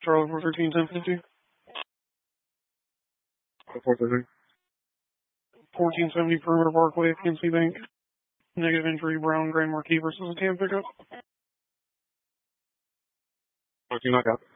Charlie 413, 1050. 413. 1470 Perimeter Parkway, PNC Bank. Negative entry, Brown Grand Marquis versus a TAM pickup. 14 knockout.